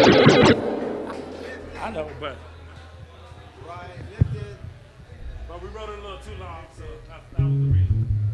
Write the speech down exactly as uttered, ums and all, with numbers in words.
I know, but Right, lifted. but we wrote it a little too long, so that, that was the reason.